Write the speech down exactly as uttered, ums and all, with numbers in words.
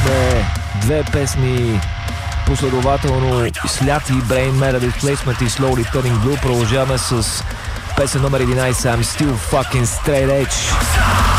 слушахме две песни последователно Слят и Brain Matter Displacement и Slowly Turning Blue. Продължаваме с песен номер единайсет I'm Still Fucking Straight Edge.